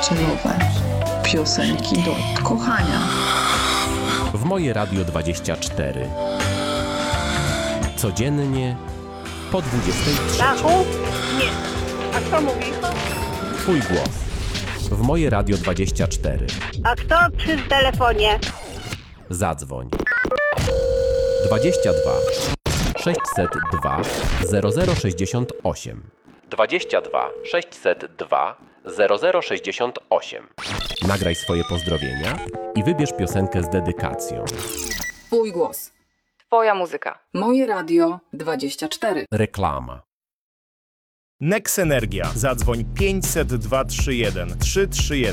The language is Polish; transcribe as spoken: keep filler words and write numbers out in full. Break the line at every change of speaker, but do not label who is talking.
wesołowe. Piosenki do kochania.
W moje Radio dwadzieścia cztery. Codziennie po dwudziestej trzeciej.
Stachu? Nie. A kto mówi?
Twój głos. W moje Radio dwadzieścia cztery.
A kto przy telefonie?
Zadzwoń. dwadzieścia dwa sześćset dwa zero zero sześćdziesiąt osiem. dwadzieścia dwa sześćset dwa zero zero sześćdziesiąt osiem. Nagraj swoje pozdrowienia i wybierz piosenkę z dedykacją.
Twój głos.
Twoja muzyka.
Moje Radio dwadzieścia cztery.
Reklama.
Nex Energia. Zadzwoń pięćset dwa trzy jeden trzy trzy jeden.